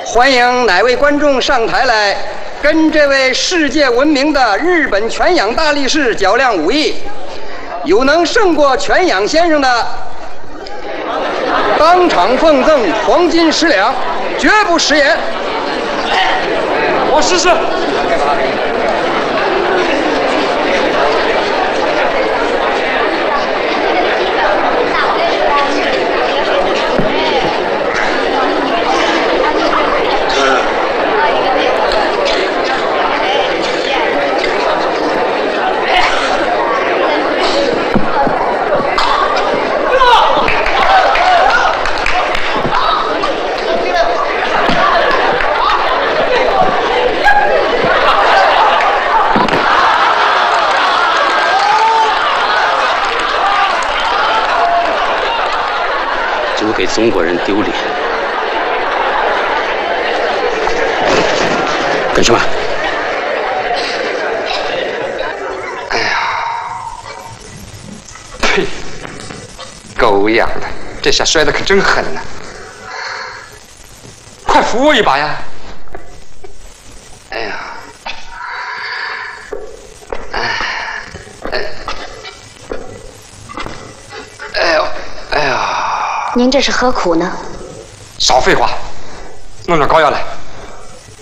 欢迎哪位观众上台来，跟这位世界闻名的日本犬养大力士较量武艺，有能胜过犬养先生的，当场奉赠黄金10两，绝不食言。 我试试。 给中国人丢脸！干什么？ 哎呀，呸！狗养的，这下摔得可真狠呐！快扶我一把呀！哎呀， 您这是何苦呢？ 少废话，弄点膏药来。